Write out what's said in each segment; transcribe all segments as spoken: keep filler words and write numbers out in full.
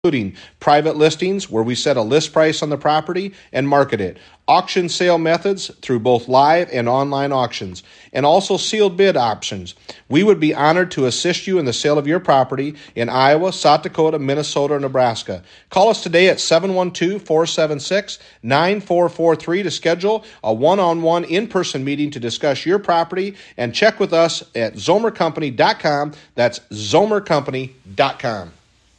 including private listings where we set a list price on the property and market it, auction sale methods through both live and online auctions, and also sealed bid options. We would be honored to assist you in the sale of your property in Iowa, South Dakota, Minnesota, or Nebraska. Call us today at seven one two, four seven six, nine four four three to schedule a one-on-one in-person meeting to discuss your property, and check with us at zomer company dot com. That's zomer company dot com.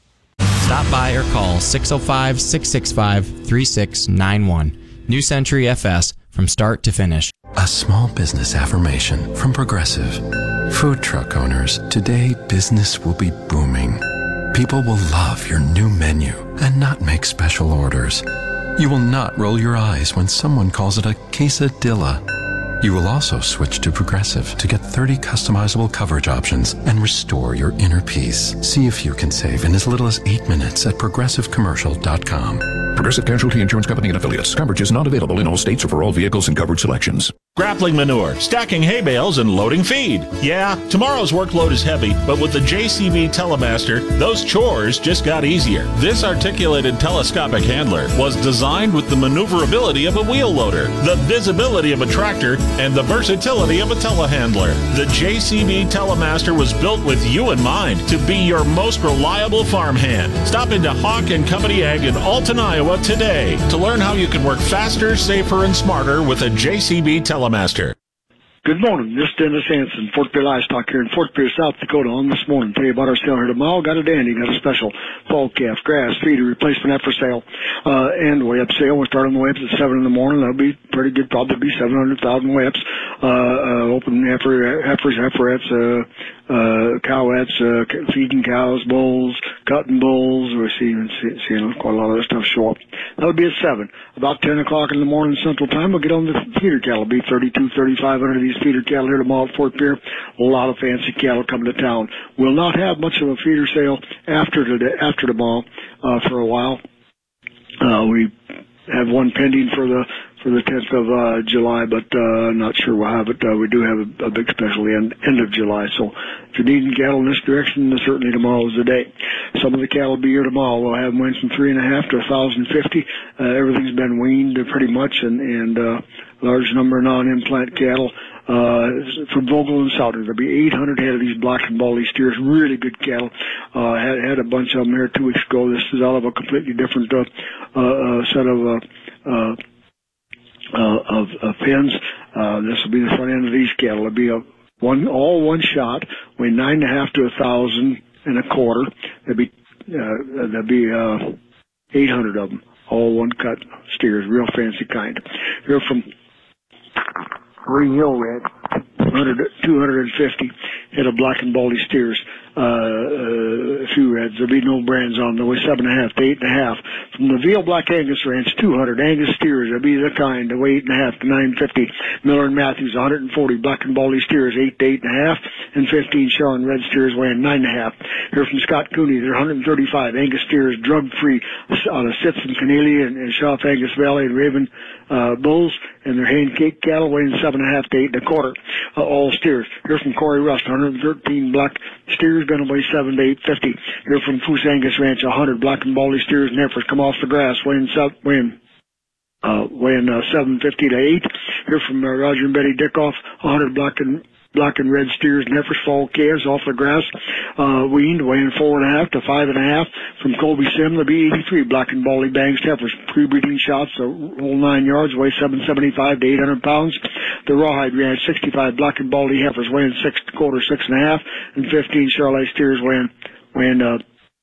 Stop by or call six oh five, six six five, three six nine one. New Century F S, from start to finish. A small business affirmation from Progressive. Food truck owners, today business will be booming. People will love your new menu and not make special orders. You will not roll your eyes when someone calls it a quesadilla. You will also switch to Progressive to get thirty customizable coverage options and restore your inner peace. See if you can save in as little as eight minutes at progressive commercial dot com. Progressive Casualty Insurance Company and Affiliates. Coverage is not available in all states or for all vehicles and coverage selections. Grappling manure, stacking hay bales, and loading feed. Yeah, tomorrow's workload is heavy, but with the J C B Telemaster, those chores just got easier. This articulated telescopic handler was designed with the maneuverability of a wheel loader, the visibility of a tractor, and the versatility of a telehandler. The J C B Telemaster was built with you in mind to be your most reliable farmhand. Stop into Hawk and Company Ag in Alton, Iowa today to learn how you can work faster, safer, and smarter with a J C B Telemaster. Good morning. This is Dennis Hanson, Fort Pierre Livestock here in Fort Pierre, South Dakota. On this morning, tell you about our sale here tomorrow. Got a dandy, got a special fall calf, grass, feeder, replacement heifer sale, uh, and way up sale. We're starting the way ups at seven in the morning. That'll be pretty good. Probably be seven hundred thousand way ups. Uh, uh, open heifer, heifers, heiferettes, uh, uh, cowettes, uh, feeding cows, bulls, cutting bulls. We're seeing, seeing quite a lot of that stuff show up. That'll be at seven. About ten o'clock in the morning Central Time, we'll get on the feeder cattle. It'll be thirty-two, thirty-five hundred of these feeder cattle here tomorrow at Fort Pierre. A lot of fancy cattle coming to town. We'll not have much of a feeder sale after today, after tomorrow, uh, for a while. Uh, we have one pending for the for the tenth of uh, July, but uh, not sure we'll have it. Uh, we do have a, a big special the end, end of July. So if you're needing cattle in this direction, certainly tomorrow is the day. Some of the cattle will be here tomorrow. We'll have them went from three and a half to one thousand fifty. Uh, everything's been weaned pretty much, and, and uh, large number of non-implant cattle. Uh, from Vogel and Souder. There'll be eight hundred head of these black and baldy steers, really good cattle. Uh, had, had a bunch of them here two weeks ago. This is out of a completely different, uh, uh, set of, uh, uh, uh, of, of pens. Uh, this will be the front end of these cattle. It'll be a one, all one shot, weigh nine and a half to a thousand and a quarter. There'll be, uh, there'll be, uh, eight hundred of them, all one cut steers, real fancy kind. Here from Green Hill Red, two hundred fifty head of black and baldy steers, uh, uh, a few reds. There'll be no brands on them. Weigh seven and a half to eight and a half. From the Veal Black Angus Ranch, two hundred Angus steers. There'll be the kind. They weigh eight and a half to nine fifty. Miller and Matthews, one hundred forty black and baldy steers, eight to eight and a half, and fifteen Sharon red steers weighing nine and a half. Here from Scott Cooney, they're one hundred thirty-five Angus steers, drug-free, out of Sitz and Cornelia and, and South Angus Valley and Raven uh, bulls, and their hand cake cattle weighing seven and a half to eight and a quarter. Uh, all steers. Here from Corey Rust, one hundred thirteen black steers, going to weigh seven to eight fifty. Here from Foose Angus Ranch, one hundred black and baldy steers and heifers come off the grass, weighing seven, weighing uh, weighing uh, seven fifty to eight. Here from uh, Roger and Betty Dickoff, one hundred black and black and red steers and heifers, fall calves off the grass, uh, weaned, weighing four and a half to five and a half. From Colby Sim, there'll be eighty-three black and baldy bangs heifers, pre-breeding shots, the whole nine yards, weigh seven seventy-five to eight hundred pounds. The Rawhide Ranch, sixty-five black and baldy heifers, weighing six and a quarter, six and a half, and fifteen Charolais steers weighing, weighing, uh,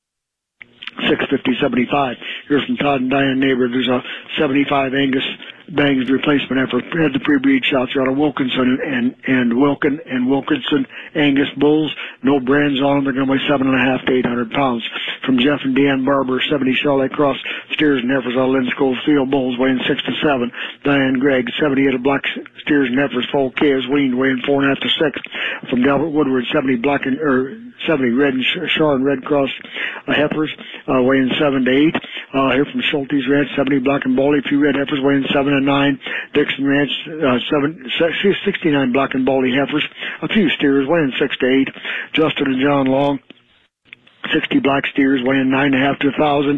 six fifty, seventy-five. Here from Todd and Diane Neighbor, there's a seventy-five Angus Bangs replacement effort. Had the pre-breed shots out of Wilkinson and, and Wilkin and Wilkinson Angus bulls. No brands on them. They're going to weigh seven and a half to eight hundred pounds. From Jeff and Deanne Barber, seventy Charolais Cross steers and heifers out of Linscove Field bulls weighing six to seven. Diane Gregg, seventy-eight of black steers and heifers, full calves weaned, weighing four and a half to six. From Delbert Woodward, seventy black and, or seventy red and Char and Red Cross uh, heifers, uh, weighing seven to eight. Uh, here from Schulte's Ranch, seventy black and baldy, a few red heifers weighing seven and nine. Dixon Ranch, uh, seven, sixty-nine black and baldy heifers, a few steers weighing six to eight. Justin and John Long, sixty black steers weighing nine and a half to a thousand.